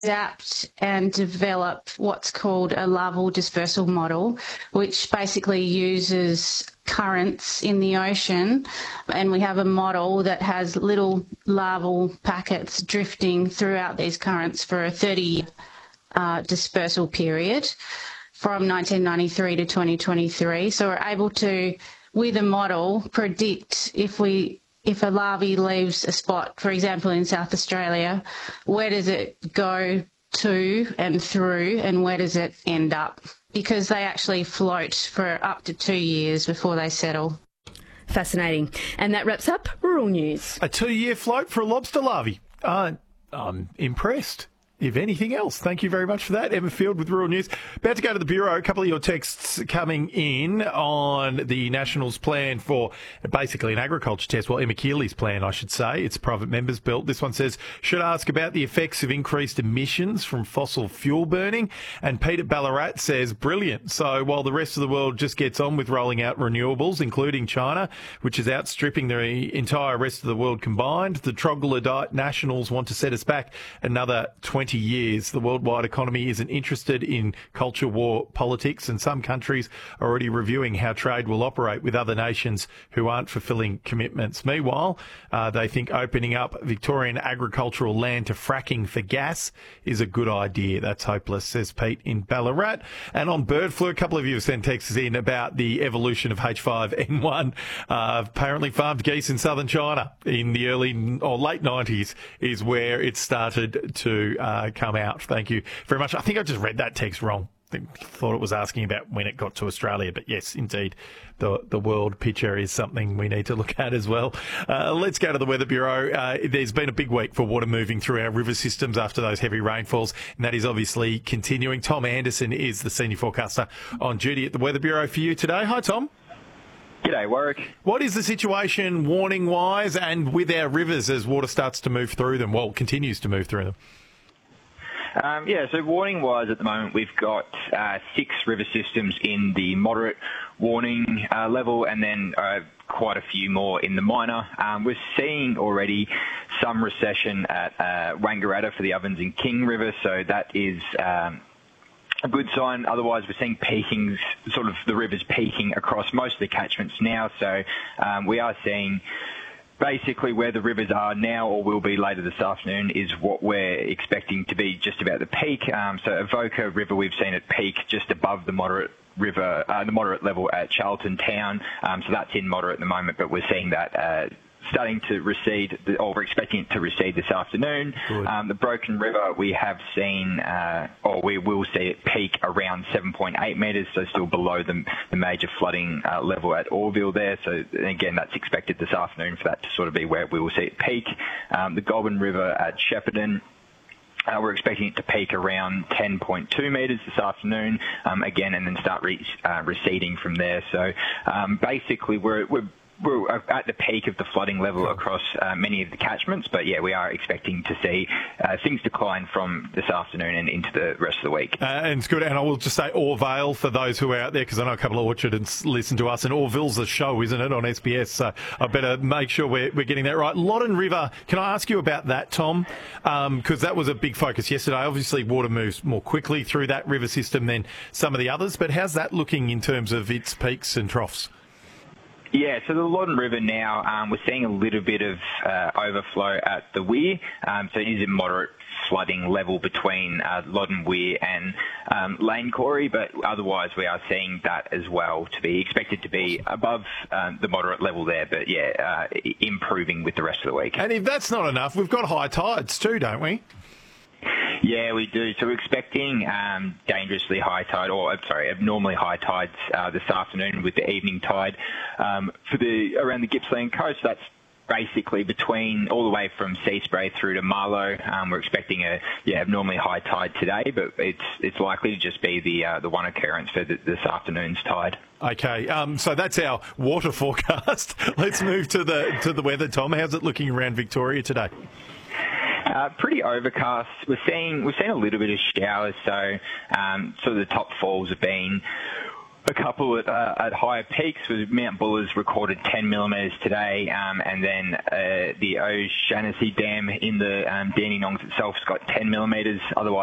adapt and develop what's called a larval dispersal model, which basically uses currents in the ocean, and we have a model that has little larval packets drifting throughout these currents for a 30-year dispersal period from 1993 to 2023. So we're able to, with a model, predict if a larvae leaves a spot, for example, in South Australia, where does it go to and through, and where does it end up? Because they actually float for up to 2 years before they settle. Fascinating. And that wraps up Rural News. A 2-year float for a lobster larvae. I'm impressed. If anything else, thank you very much for that. Emma Field with Rural News. About to go to the Bureau. A couple of your texts coming in on the Nationals' plan for basically an agriculture test. Well, Emma Keeley's plan, I should say. It's a private members bill. This one says, should ask about the effects of increased emissions from fossil fuel burning. And Peter Ballarat says, brilliant. So while the rest of the world just gets on with rolling out renewables, including China, which is outstripping the entire rest of the world combined, the troglodyte Nationals want to set us back another 20 years. The worldwide economy isn't interested in culture war politics, and some countries are already reviewing how trade will operate with other nations who aren't fulfilling commitments. Meanwhile, they think opening up Victorian agricultural land to fracking for gas is a good idea. That's hopeless, says Pete in Ballarat. And on bird flu, a couple of you have sent texts in about the evolution of H5N1. Apparently farmed geese in southern China in the early or late 90s is where it started to come out. Thank you very much. I think I just read that text wrong. I thought it was asking about when it got to Australia, but yes, indeed, the world picture is something we need to look at as well. Let's go to the Weather Bureau. There's been a big week for water moving through our river systems after those heavy rainfalls, and that is obviously continuing. Tom Anderson is the senior forecaster on duty at the Weather Bureau for you today. Hi, Tom. G'day, Warwick. What is the situation warning-wise and with our rivers as water starts to move through them, well, continues to move through them? So warning-wise at the moment, we've got 6 river systems in the moderate warning level, and then quite a few more in the minor. We're seeing already some recession at Wangaratta for the Ovens and King River, so that is a good sign. Otherwise, we're seeing peakings, sort of the rivers peaking across most of the catchments now, so we are seeing basically where the rivers are now or will be later this afternoon is what we're expecting to be just about the peak. So Avoca River, we've seen it peak just above the moderate river, the moderate level at Charlton Town. So that's in moderate at the moment, but we're seeing that starting to recede, or we're expecting it to recede this afternoon. The Broken River, we have seen, or we will see it peak around 7.8 metres, so still below the major flooding level at Orville there. So again, that's expected this afternoon for that to sort of be where we will see it peak. The Goulburn River at Shepparton, we're expecting it to peak around 10.2 metres this afternoon, again, and then start receding from there. So basically, we're at the peak of the flooding level across many of the catchments, but yeah, we are expecting to see things decline from this afternoon and into the rest of the week. And it's good, and I will just say Orvale for those who are out there, because I know a couple of Orchards listen to us, and Orville's a show, isn't it, on SBS, so I better make sure we're getting that right. Loddon River, can I ask you about that, Tom? Because that was a big focus yesterday. Obviously, water moves more quickly through that river system than some of the others, but how's that looking in terms of its peaks and troughs? Yeah, so the Loddon River now, we're seeing a little bit of overflow at the Weir, so it is a moderate flooding level between Loddon Weir and Lane Corey, but otherwise we are seeing that as well to be expected to be above the moderate level there, but yeah, improving with the rest of the week. And if that's not enough, we've got high tides too, don't we? Yeah, we do. So we're expecting dangerously high tide, abnormally high tides this afternoon with the evening tide around the Gippsland coast. That's basically between all the way from Seaspray through to Marlow. We're expecting abnormally high tide today, but it's likely to just be the one occurrence for this afternoon's tide. Okay, so that's our water forecast. Let's move to the weather, Tom. How's it looking around Victoria today? Pretty overcast. We've seen a little bit of showers, so sort of the top falls have been a couple at higher peaks, with Mount Buller's recorded 10 millimetres today, and then the O'Shaughnessy Dam in the Dandenongs itself has got 10 millimetres. Otherwise,